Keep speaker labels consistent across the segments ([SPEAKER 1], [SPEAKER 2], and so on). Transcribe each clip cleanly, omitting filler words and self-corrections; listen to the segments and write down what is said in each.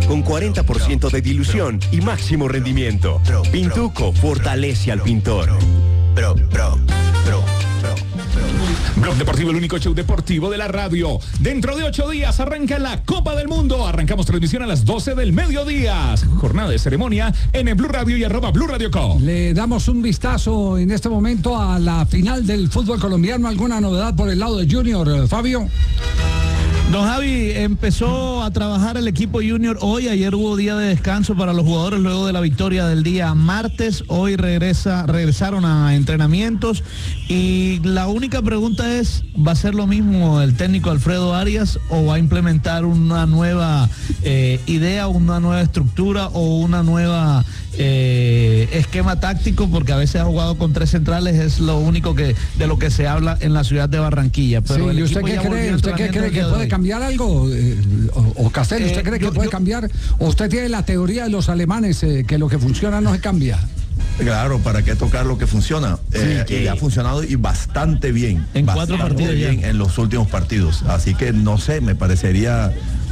[SPEAKER 1] con 40% de dilución y máximo rendimiento. Pintuco fortalece al pintor.
[SPEAKER 2] Blog Deportivo, el único show deportivo de la radio. Dentro de 8 días arranca la Copa del Mundo. Arrancamos transmisión a las 12 del mediodía. Jornada de ceremonia en el Blue Radio y @BlueRadioCo.
[SPEAKER 3] Le damos un vistazo en este momento a la final del fútbol colombiano. ¿Alguna novedad por el lado de Junior, Fabio?
[SPEAKER 4] Don Javi, empezó a trabajar el equipo Junior hoy. Ayer hubo día de descanso para los jugadores luego de la victoria del día martes. Hoy regresaron a entrenamientos y la única pregunta es, ¿va a ser lo mismo el técnico Alfredo Arias o va a implementar una nueva idea, una nueva estructura o una nueva esquema táctico? Porque a veces ha jugado con 3 centrales, es lo único de lo que se habla en la ciudad de Barranquilla. Pero
[SPEAKER 3] sí, ¿y usted qué cree? ¿Usted qué cree que puede cambiar algo? O Castel, ¿usted cree que puede cambiar? ¿O usted tiene la teoría de los alemanes que lo que funciona no se cambia?
[SPEAKER 5] Claro, ¿para qué tocar lo que funciona? Y ha funcionado y bastante bien.
[SPEAKER 4] En 4 partidos
[SPEAKER 5] bien en los últimos partidos. Así que no sé, me parecería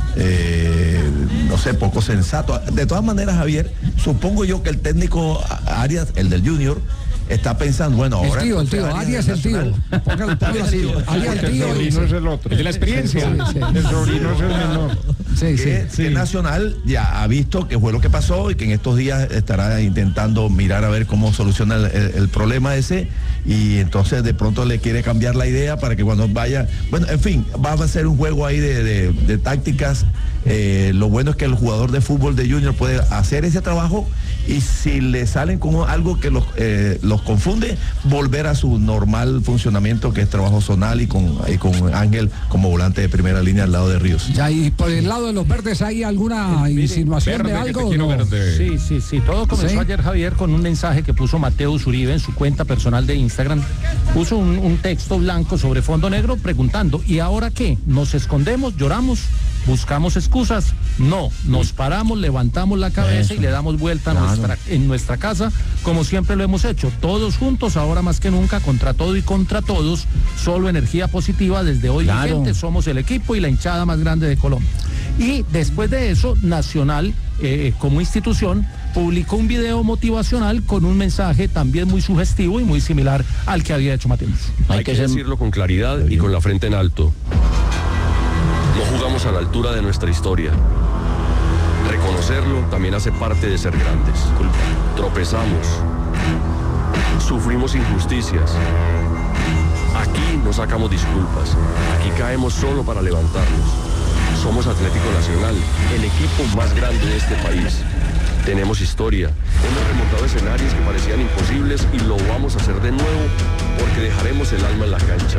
[SPEAKER 5] no sé, poco sensato. De todas maneras, Javier, supongo yo que el técnico Arias, el del Junior, está pensando, bueno, ahora...
[SPEAKER 3] El tío, Arias el tío. Póngalo así. Arias el tío.
[SPEAKER 6] El sobrino es el otro.
[SPEAKER 2] El de la experiencia.
[SPEAKER 6] El sobrino es el menor.
[SPEAKER 5] Que Nacional ya ha visto qué fue lo que pasó y que en estos días estará intentando mirar a ver cómo soluciona el problema ese, y entonces de pronto le quiere cambiar la idea para que cuando vaya, bueno, en fin, va a ser un juego ahí de tácticas. Lo bueno es que el jugador de fútbol de Junior puede hacer ese trabajo y si le salen como algo que los confunde, volver a su normal funcionamiento, que es trabajo zonal y con Ángel como volante de primera línea al lado de Ríos.
[SPEAKER 3] Ya, y por el lado de los verdes, ¿hay alguna insinuación
[SPEAKER 2] verde,
[SPEAKER 3] de algo?
[SPEAKER 2] ¿No?
[SPEAKER 7] Sí. Todo comenzó ayer, Javier, con un mensaje que puso Mateus Uribe en su cuenta personal de Instagram. Puso un texto blanco sobre fondo negro preguntando, ¿y ahora qué? ¿Nos escondemos? ¿Lloramos? ¿Buscamos excusas? No, nos paramos, levantamos la cabeza y le damos vuelta en nuestra casa, como siempre lo hemos hecho, todos juntos, ahora más que nunca, contra todo y contra todos, solo energía positiva desde hoy vigente, somos el equipo y la hinchada más grande de Colombia. Y después de eso, Nacional, como institución, publicó un video motivacional con un mensaje también muy sugestivo y muy similar al que había hecho Mateus.
[SPEAKER 8] Hay que decirlo con claridad y con la frente en alto. No jugamos a la altura de nuestra historia. Reconocerlo también hace parte de ser grandes. Tropezamos. Sufrimos injusticias. Aquí no sacamos disculpas. Aquí caemos solo para levantarnos. Somos Atlético Nacional, el equipo más grande de este país. Tenemos historia. Hemos remontado escenarios que parecían imposibles y lo vamos a hacer de nuevo porque dejaremos el alma en la cancha.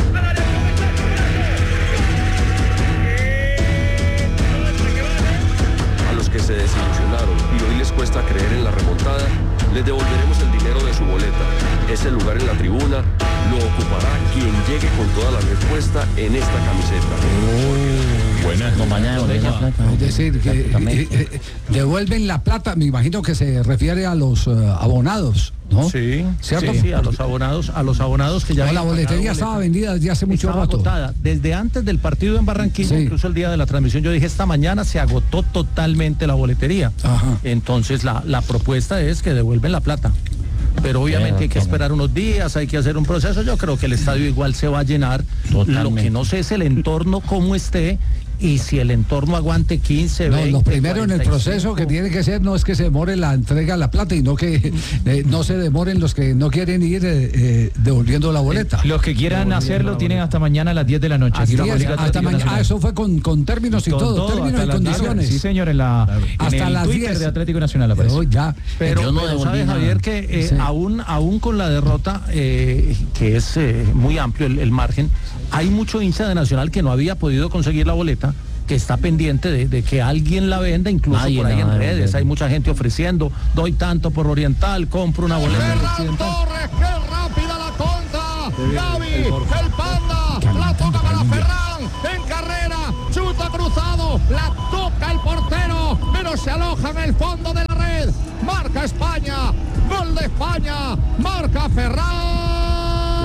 [SPEAKER 8] Que se desilusionaron y hoy les cuesta creer en la remontada, les devolveremos el dinero de su boleta. Ese lugar en la tribuna lo ocupará quien llegue con toda la respuesta en esta camiseta.
[SPEAKER 4] Buena.
[SPEAKER 3] No, mañana, es decir, que devuelven la plata, me imagino que se refiere a los abonados, ¿no?
[SPEAKER 7] Sí,
[SPEAKER 3] ¿cierto?
[SPEAKER 7] Sí, a los abonados que ya...
[SPEAKER 3] La boletería estaba vendida desde hace mucho rato.
[SPEAKER 7] Agotada. Desde antes del partido en Barranquilla, incluso el día de la transmisión, yo dije, esta mañana se agotó totalmente la boletería. Ajá. Entonces la propuesta es que devuelven la plata. Pero obviamente hay que esperar unos días, hay que hacer un proceso. Yo creo que el estadio igual se va a llenar. Totalmente. Lo que no sé es el entorno cómo esté y si el entorno aguante 15, 20.
[SPEAKER 3] Lo primero 45. En el proceso que tiene que ser no es que se demore la entrega de la plata, y no que no se demoren los que no quieren ir devolviendo la boleta.
[SPEAKER 4] Los que quieran hacerlo tienen hasta mañana a las 10 de la noche.
[SPEAKER 3] Hasta mañana. Eso fue con términos y todo, términos y condiciones.
[SPEAKER 4] Sí, señor, hasta las 10
[SPEAKER 3] de
[SPEAKER 4] Atlético Nacional aparece.
[SPEAKER 7] Pero sabes, Javier, que aún con la derrota, que es muy amplio el margen, hay mucho hincha de Nacional que no había podido conseguir la boleta, que está pendiente de que alguien la venda, incluso por ahí en redes. Hay mucha gente ofreciendo, doy tanto por Oriental, compro una boleta.
[SPEAKER 9] Ferran Torres, qué rápida la contra. Gavi, el Panda, la toca para Ferran, en carrera, chuta cruzado, la toca el portero, pero se aloja en el fondo de la red. Marca España, gol de España, marca Ferran.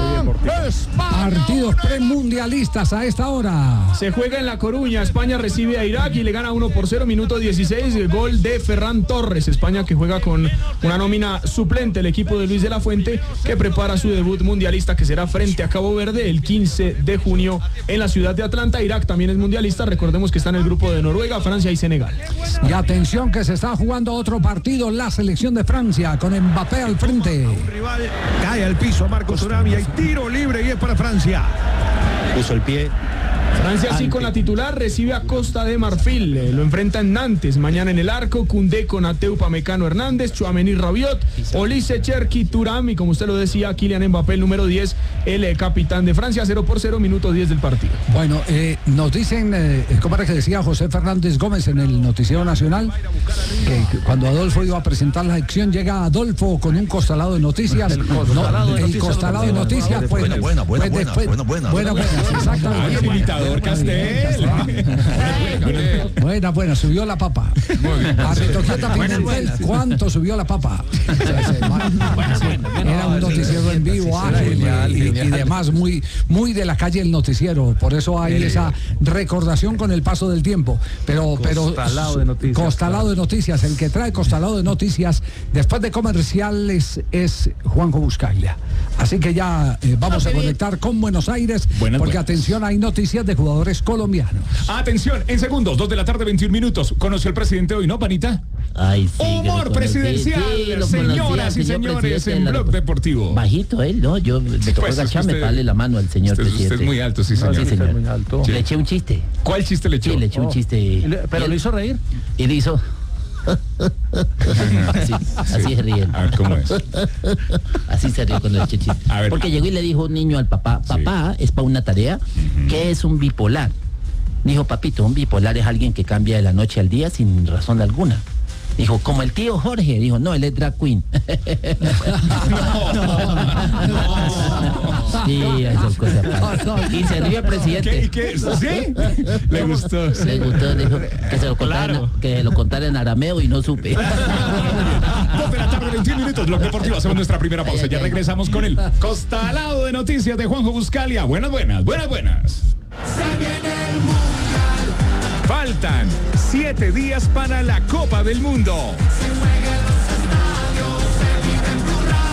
[SPEAKER 3] Partidos premundialistas a esta hora.
[SPEAKER 10] Se juega en La Coruña. España recibe a Irak y le gana 1-0, minuto 16. Gol de Ferran Torres. España que juega con una nómina suplente, el equipo de Luis de la Fuente, que prepara su debut mundialista, que será frente a Cabo Verde el 15 de junio en la ciudad de Atlanta. Irak también es mundialista. Recordemos que está en el grupo de Noruega, Francia y Senegal.
[SPEAKER 3] Y atención que se está jugando otro partido, la selección de Francia, con Mbappé al frente.
[SPEAKER 6] Un rival cae al piso, Marcos Thuram, y hay tiro libre y es para Francia.
[SPEAKER 11] Puso el pie.
[SPEAKER 10] Francia sí con la titular recibe a Costa de Marfil, lo enfrenta en Nantes, mañana en el arco, Koundé con Ateu, Pamecano, Hernández, Tchouaméni, Rabiot, Olise, Cherki, Thuram y como usted lo decía, Kylian Mbappé, el número 10, el capitán de Francia, 0-0, minuto 10 del partido.
[SPEAKER 3] Bueno, nos dicen, ¿cómo era que decía José Fernández Gómez en el Noticiero Nacional? Que cuando Adolfo iba a presentar la sección, llega Adolfo con un costalado de noticias. El costalado de noticias, pues. Buena, exactamente.
[SPEAKER 2] Castel.
[SPEAKER 3] Buena, subió la papa. Aristocrata Pimentel, ¿cuánto subió la papa? Era un noticiero en vivo, ágil y demás, muy de la calle el noticiero. Por eso hay esa recordación con el paso del tiempo. Pero costalado de noticias. El que trae costalado de noticias después de comerciales es Juanjo Buscaglia. Así que ya vamos a conectar con Buenos Aires, porque atención, hay noticias de jugadores colombianos.
[SPEAKER 2] Atención, en segundos, 2 de la tarde, 21 minutos. ¿Conoció el presidente hoy, no, panita?
[SPEAKER 12] Ay, sí,
[SPEAKER 2] humor presidencial, señoras y señores, en Blog Deportivo.
[SPEAKER 12] Bajito él, ¿no? Yo me tocó agacharme para darle la mano al señor presidente.
[SPEAKER 2] Usted es muy alto, sí, señor.
[SPEAKER 12] Sí, señor.
[SPEAKER 11] Muy alto.
[SPEAKER 12] Le eché un chiste.
[SPEAKER 2] ¿Cuál chiste le echó?
[SPEAKER 12] Sí, le eché un chiste.
[SPEAKER 11] ¿Pero lo hizo reír?
[SPEAKER 12] Y le hizo... así se ríe.
[SPEAKER 2] A ver, ¿cómo es?
[SPEAKER 12] Así se ríe cuando le eché chiste. Porque llegó y le dijo un niño al papá, papá, es para una tarea, ¿qué es un bipolar? Dijo, papito, un bipolar es alguien que cambia de la noche al día sin razón alguna. Dijo, como el tío Jorge. Dijo, no, él es drag queen. Sí, esas cosas. Y se rió el presidente.
[SPEAKER 2] ¿Qué? ¿Sí? Le gustó.
[SPEAKER 12] Le gustó, dijo que lo contara en arameo y no supe.
[SPEAKER 2] 2 de la tarde, 21 minutos. Blog Deportivo, hacemos nuestra primera pausa. Ya regresamos con el costalado de noticias de Juanjo Buscaglia. Buenas. Se viene el mundial. Faltan 7 días para la Copa del Mundo. Se juega en los estadios, se vive en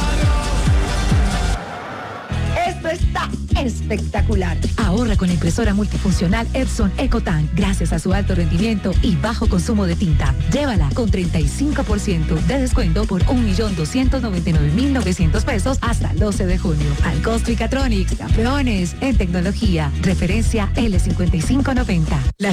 [SPEAKER 2] Blue Radio.
[SPEAKER 13] Esto está espectacular. Ahorra con la impresora multifuncional Epson EcoTank gracias a su alto rendimiento y bajo consumo de tinta. Llévala con 35% de descuento por 1.299.900 pesos hasta el 12 de junio. Alcos Tricatronics, campeones en tecnología. Referencia L5590.